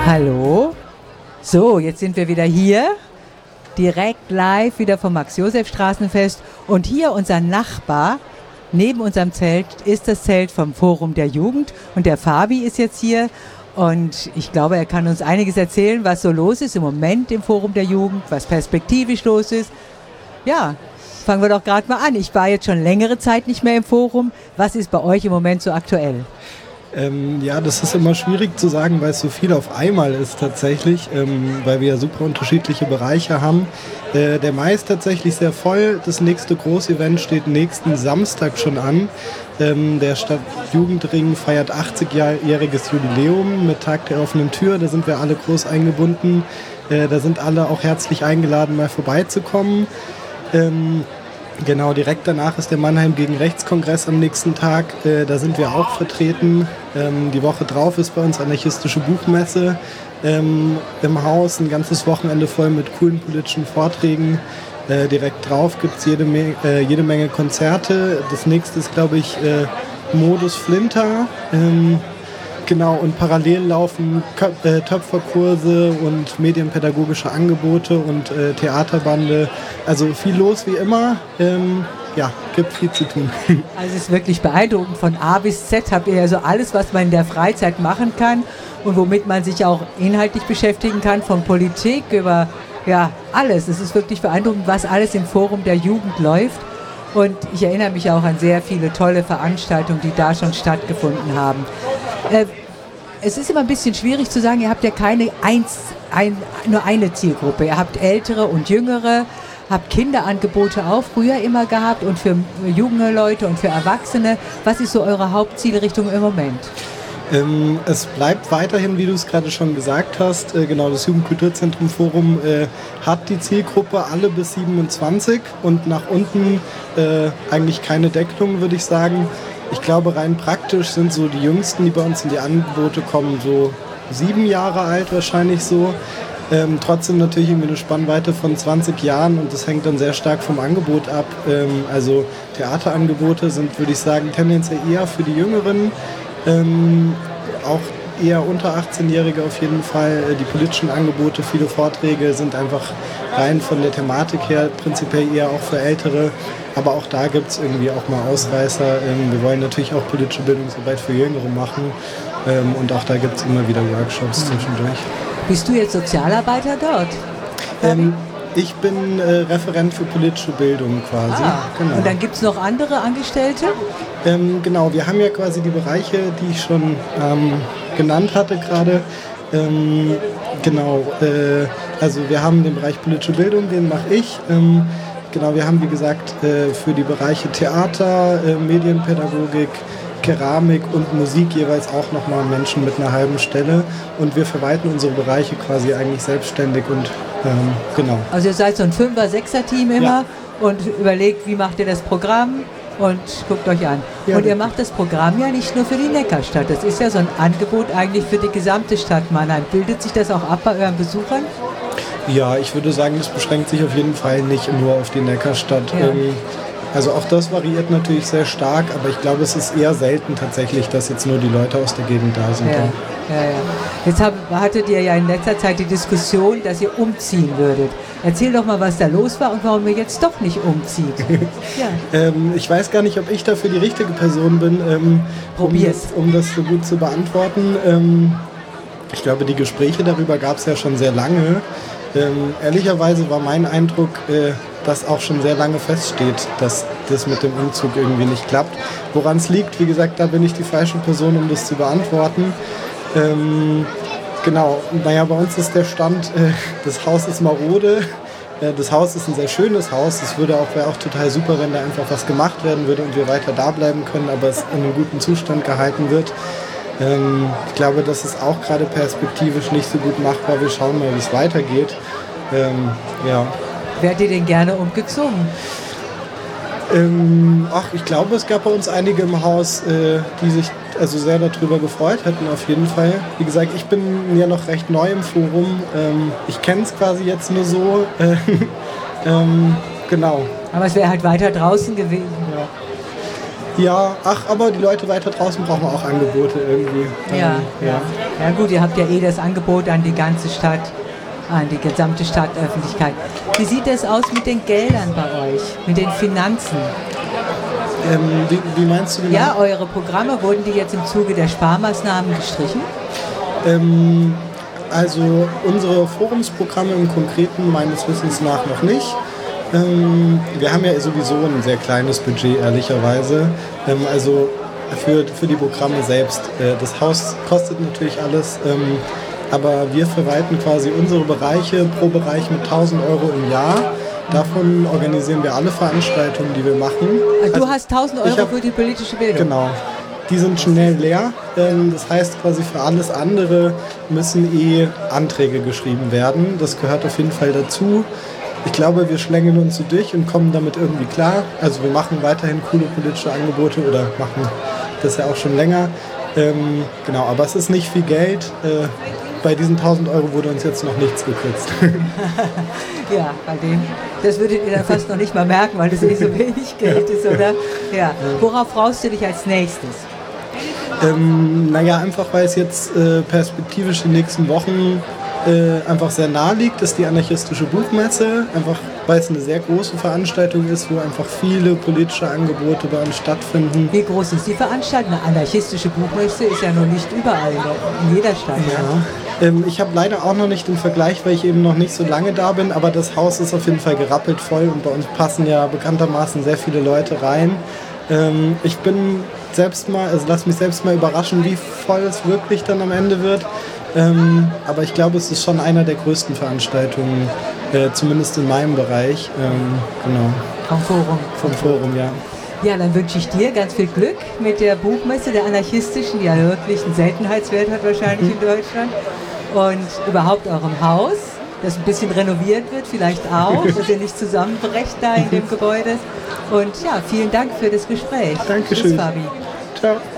Hallo. So, jetzt sind wir wieder hier, direkt live wieder vom Max-Joseph-Straßenfest. Und hier unser Nachbar, neben unserem Zelt, ist das Zelt vom Forum der Jugend. Und der Fabi ist jetzt hier. Und ich glaube, er kann uns einiges erzählen, was so los ist im Moment im Forum der Jugend, was perspektivisch los ist. Ja, fangen wir doch gerade mal an. Ich war jetzt schon längere Zeit nicht mehr im Forum. Was ist bei euch im Moment so aktuell? Ja, das ist immer schwierig zu sagen, weil es so viel auf einmal ist tatsächlich, weil wir ja super unterschiedliche Bereiche haben. Der Mai ist tatsächlich sehr voll. Das nächste Großevent steht nächsten Samstag schon an. Der Stadtjugendring feiert 80-jähriges Jubiläum mit Tag der offenen Tür. Da sind wir alle groß eingebunden. Da sind alle auch herzlich eingeladen, mal vorbeizukommen. Genau, direkt danach ist der Mannheim gegen Rechts-Kongress am nächsten Tag. Da sind wir auch vertreten. Die Woche drauf ist bei uns anarchistische Buchmesse im Haus. Ein ganzes Wochenende voll mit coolen politischen Vorträgen. Direkt drauf gibt es jede Menge Konzerte. Das nächste ist, glaube ich, Modus Flinter. Genau, und parallel laufen Töpferkurse und medienpädagogische Angebote und Theaterbande. Also viel los wie immer. Ja, gibt viel zu tun. Also es ist wirklich beeindruckend. Von A bis Z habt ihr ja so alles, was man in der Freizeit machen kann und womit man sich auch inhaltlich beschäftigen kann, von Politik über ja, alles. Es ist wirklich beeindruckend, was alles im Forum der Jugend läuft. Und ich erinnere mich auch an sehr viele tolle Veranstaltungen, die da schon stattgefunden haben. Es ist immer ein bisschen schwierig zu sagen, ihr habt ja nur eine Zielgruppe. Ihr habt Ältere und Jüngere, habt Kinderangebote auch früher immer gehabt und für junge Leute und für Erwachsene. Was ist so eure Hauptzielrichtung im Moment? Es bleibt weiterhin, wie du es gerade schon gesagt hast, genau, das Jugendkulturzentrum Forum hat die Zielgruppe alle bis 27 und nach unten eigentlich keine Deckelung, würde ich sagen. Ich glaube, rein praktisch sind so die Jüngsten, die bei uns in die Angebote kommen, so 7 Jahre alt wahrscheinlich so. Trotzdem natürlich irgendwie eine Spannweite von 20 Jahren und das hängt dann sehr stark vom Angebot ab. Also Theaterangebote sind, würde ich sagen, tendenziell eher für die Jüngeren, auch eher unter 18-Jährige auf jeden Fall. Die politischen Angebote, viele Vorträge sind einfach rein von der Thematik her prinzipiell eher auch für Ältere. Aber auch da gibt es irgendwie auch mal Ausreißer. Wir wollen natürlich auch politische Bildungsarbeit für Jüngere machen. Und auch da gibt es immer wieder Workshops zwischendurch. Bist du jetzt Sozialarbeiter dort? Ich bin Referent für politische Bildung quasi. Genau. Und dann gibt es noch andere Angestellte? Genau, wir haben ja quasi die Bereiche, die ich schon genannt hatte gerade. Also wir haben den Bereich politische Bildung, den mache ich. Genau, wir haben wie gesagt für die Bereiche Theater, Medienpädagogik, Keramik und Musik jeweils auch nochmal Menschen mit einer halben Stelle und wir verwalten unsere Bereiche quasi eigentlich selbstständig und genau. Also ihr seid so ein 5er-, 6er-Team immer und überlegt, wie macht ihr das Programm und guckt euch an. Ja, und ihr macht das Programm ja nicht nur für die Neckarstadt, das ist ja so ein Angebot eigentlich für die gesamte Stadt Mannheim. Bildet sich das auch ab bei euren Besuchern? Ja, ich würde sagen, das beschränkt sich auf jeden Fall nicht nur auf die Neckarstadt. Ja. Also auch das variiert natürlich sehr stark, aber ich glaube, es ist eher selten tatsächlich, dass jetzt nur die Leute aus der Gegend da sind. Ja. Jetzt hattet ihr ja in letzter Zeit die Diskussion, dass ihr umziehen würdet. Erzähl doch mal, was da los war und warum ihr jetzt doch nicht umzieht. Ja. Ich weiß gar nicht, ob ich dafür die richtige Person bin, um das so gut zu beantworten. Ich glaube, die Gespräche darüber gab es ja schon sehr lange. Ehrlicherweise war mein Eindruck, dass auch schon sehr lange feststeht, dass das mit dem Umzug irgendwie nicht klappt. Woran es liegt, wie gesagt, da bin ich die falsche Person, um das zu beantworten. Genau, naja, bei uns ist der Stand, das Haus ist marode. Das Haus ist ein sehr schönes Haus. Es wäre auch total super, wenn da einfach was gemacht werden würde und wir weiter da bleiben können, aber es in einem guten Zustand gehalten wird. Ich glaube, das ist auch gerade perspektivisch nicht so gut machbar. Wir schauen mal, wie es weitergeht. Ja. Wärt ihr denn gerne umgezogen? Ich glaube, es gab bei uns einige im Haus, die sich also sehr darüber gefreut hätten, auf jeden Fall. Wie gesagt, ich bin ja noch recht neu im Forum. Ich kenne es quasi jetzt nur so. Genau. Aber es wäre halt weiter draußen gewesen. Ja, aber die Leute weiter draußen brauchen auch Angebote irgendwie. Ja. Ja gut, ihr habt ja das Angebot an die ganze Stadt, an die gesamte Stadtöffentlichkeit. Wie sieht es aus mit den Geldern bei euch, mit den Finanzen? Wie meinst du genau? Ja, eure Programme, wurden die jetzt im Zuge der Sparmaßnahmen gestrichen? Also unsere Forumsprogramme im Konkreten meines Wissens nach noch nicht. Wir haben ja sowieso ein sehr kleines Budget, ehrlicherweise. Also für die Programme selbst. Das Haus kostet natürlich alles, aber wir verwalten quasi unsere Bereiche pro Bereich mit 1.000 Euro im Jahr. Davon organisieren wir alle Veranstaltungen, die wir machen. Du hast 1.000 Euro für die politische Bildung? Genau. Die sind schnell leer. Das heißt quasi für alles andere müssen Anträge geschrieben werden. Das gehört auf jeden Fall dazu. Ich glaube, wir schlängeln uns so durch und kommen damit irgendwie klar. Also wir machen weiterhin coole politische Angebote oder machen das ja auch schon länger. Genau, aber es ist nicht viel Geld. Bei diesen 1.000 Euro wurde uns jetzt noch nichts gekürzt. Ja, das würdet ihr dann fast noch nicht mal merken, weil das so wenig Geld ist, oder? Ja. Worauf freust du dich als nächstes? Einfach weil es jetzt perspektivisch die nächsten Wochen einfach sehr nahe liegt, ist die anarchistische Buchmesse. Einfach weil es eine sehr große Veranstaltung ist, wo einfach viele politische Angebote bei uns stattfinden. Wie groß ist die Veranstaltung? Eine anarchistische Buchmesse ist ja noch nicht überall, in jeder Stadt. Ja. Ich habe leider auch noch nicht den Vergleich, weil ich eben noch nicht so lange da bin, aber das Haus ist auf jeden Fall gerappelt voll und bei uns passen ja bekanntermaßen sehr viele Leute rein. Ich bin lass mich selbst mal überraschen, wie voll es wirklich dann am Ende wird. Aber ich glaube, es ist schon einer der größten Veranstaltungen, zumindest in meinem Bereich. Genau. Vom Forum, ja. Ja, dann wünsche ich dir ganz viel Glück mit der Buchmesse der Anarchistischen, die ja wirklich einen Seltenheitswert hat wahrscheinlich in Deutschland. Und überhaupt eurem Haus, das ein bisschen renoviert wird, vielleicht auch, dass ihr nicht zusammenbrecht da in dem Gebäude. Und ja, vielen Dank für das Gespräch. Dankeschön. Tschüss, Fabi. Ciao.